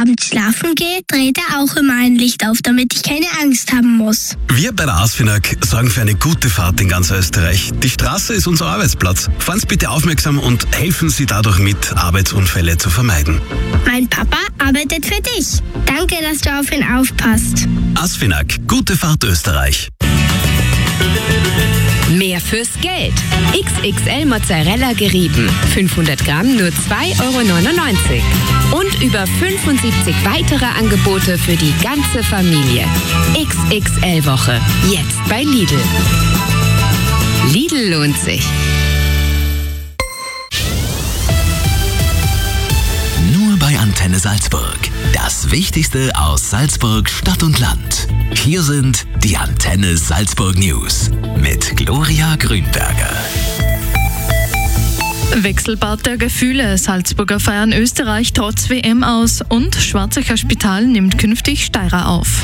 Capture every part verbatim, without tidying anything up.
abends schlafen gehe, dreht er auch immer ein Licht auf, damit ich keine Angst haben muss. Wir bei der ASFINAG sorgen für eine gute Fahrt in ganz Österreich. Die Straße ist unser Arbeitsplatz. Fahren Sie bitte aufmerksam und helfen Sie dadurch mit, Arbeitsunfälle zu vermeiden. Mein Papa arbeitet für dich. Danke, dass du auf ihn aufpasst. ASFINAG, gute Fahrt Österreich. Mehr fürs Geld. X X L Mozzarella gerieben. fünfhundert Gramm nur zwei Euro neunundneunzig. Und über fünfundsiebzig weitere Angebote für die ganze Familie. X X L Woche. Jetzt bei Lidl. Lidl lohnt sich. Nur bei Antenne Salzburg. Das Wichtigste aus Salzburg, Stadt und Land. Hier sind die Antenne Salzburg News mit Gloria Grünberger. Wechselbad der Gefühle. Salzburger feiern Österreich trotz W M aus und Schwarzacher Spital nimmt künftig Steirer auf.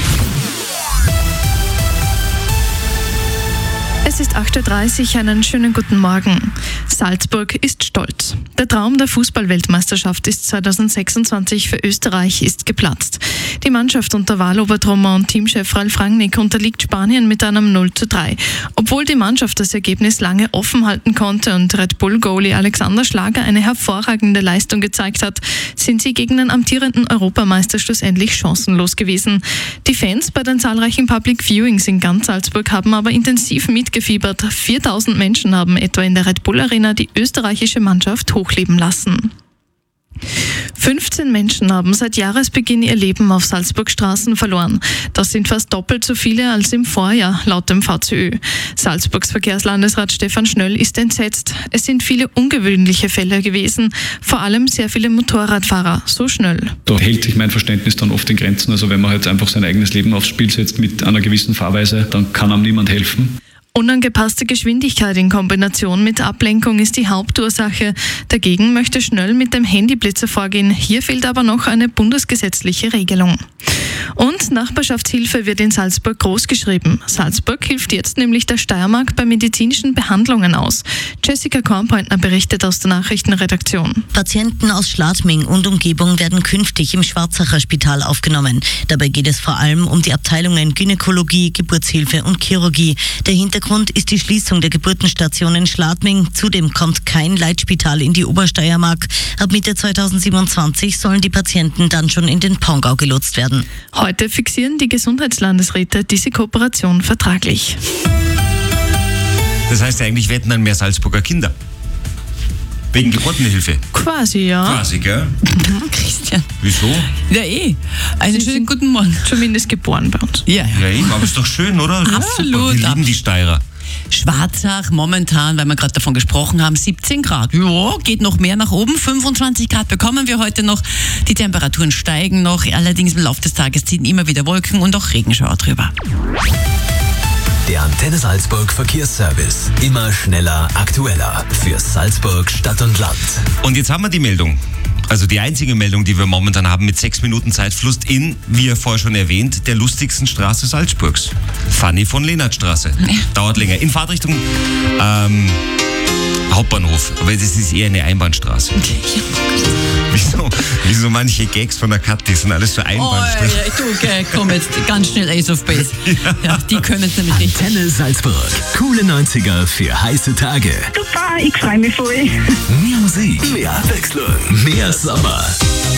Es ist acht Uhr dreißig, einen schönen guten Morgen. Salzburg ist stolz. Der Traum der Fußball-Weltmeisterschaft ist zweitausendsechsundzwanzig für Österreich ist geplatzt. Die Mannschaft unter Wahlobertrummer und Teamchef Ralf Rangnick unterliegt Spanien mit einem null zu drei. Obwohl die Mannschaft das Ergebnis lange offen halten konnte und Red Bull-Goalie Alexander Schlager eine hervorragende Leistung gezeigt hat, sind sie gegen den amtierenden Europameister schlussendlich chancenlos gewesen. Die Fans bei den zahlreichen Public Viewings in ganz Salzburg haben aber intensiv mitgefiebert. viertausend Menschen haben etwa in der Red Bull Arena die österreichische Mannschaft hochleben lassen. fünfzehn Menschen haben seit Jahresbeginn ihr Leben auf Salzburgs Straßen verloren. Das sind fast doppelt so viele als im Vorjahr, laut dem V Z Ö. Salzburgs Verkehrslandesrat Stefan Schnöll ist entsetzt. Es sind viele ungewöhnliche Fälle gewesen, vor allem sehr viele Motorradfahrer, so Schnöll. Da hält sich mein Verständnis dann oft in Grenzen. Also wenn man halt einfach sein eigenes Leben aufs Spiel setzt mit einer gewissen Fahrweise, dann kann einem niemand helfen. Unangepasste Geschwindigkeit in Kombination mit Ablenkung ist die Hauptursache. Dagegen möchte Schnöll mit dem Handyblitzer vorgehen. Hier fehlt aber noch eine bundesgesetzliche Regelung. Und Nachbarschaftshilfe wird in Salzburg großgeschrieben. Salzburg hilft jetzt nämlich der Steiermark bei medizinischen Behandlungen aus. Jessica Kornpointner berichtet aus der Nachrichtenredaktion. Patienten aus Schladming und Umgebung werden künftig im Schwarzacher Spital aufgenommen. Dabei geht es vor allem um die Abteilungen Gynäkologie, Geburtshilfe und Chirurgie. Der Hintergrund ist die Schließung der Geburtenstation in Schladming. Zudem kommt kein Leitspital in die Obersteiermark. Ab Mitte zweitausendsiebenundzwanzig sollen die Patienten dann schon in den Pongau gelotst werden. Heute fixieren die Gesundheitslandesräte diese Kooperation vertraglich. Das heißt eigentlich, wir hätten dann mehr Salzburger Kinder. Wegen Geburtenhilfe. Quasi, ja. Quasi, gell? Christian. Wieso? Ja, eh. Einen schönen guten Morgen. Zumindest geboren bei uns. Ja, ja. Ja, eben, aber ist doch schön, oder? Absolut. Wir lieben die Steirer. Schwarzach momentan, weil wir gerade davon gesprochen haben, siebzehn Grad. Ja, geht noch mehr nach oben. fünfundzwanzig Grad bekommen wir heute noch. Die Temperaturen steigen noch. Allerdings im Laufe des Tages ziehen immer wieder Wolken und auch Regenschauer drüber. Der Antenne Salzburg Verkehrsservice. Immer schneller, aktueller. Für Salzburg, Stadt und Land. Und jetzt haben wir die Meldung. Also die einzige Meldung, die wir momentan haben mit sechs Minuten Zeitfluss in, wie ihr vorher schon erwähnt, der lustigsten Straße Salzburgs. Fanny von Lehnert-Straße. Ja. Dauert länger. In Fahrtrichtung ähm, Hauptbahnhof. Aber das ist eher eine Einbahnstraße. Wieso, wieso manche Gags von der Kathi sind alles so Einbahnstraßen? Oh, ja, du, okay, komm jetzt ganz schnell Ace of Base. Ja, ja, die können es nämlich nicht. Antenne Salzburg. Coole neunziger für heiße Tage. Super, ich freue mich voll. Mehr Musik, mehr Abwechslung, mehr Sommer.